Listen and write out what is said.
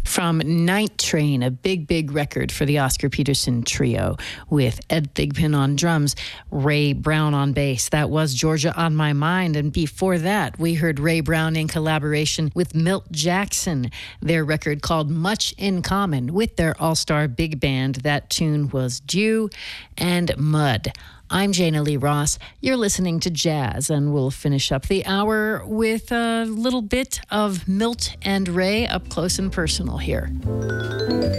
From Night Train, a big record for the Oscar Peterson Trio with Ed Thigpen on drums, Ray Brown on bass. That was Georgia on My Mind. And before that, we heard Ray Brown in collaboration with Milt Jackson, their record called Much in Common with their all-star big band. That tune was Dew and Mud. I'm Jana Lee Ross. You're listening to Jazz, and we'll finish up the hour with a little bit of Milt and Ray up close and personal here.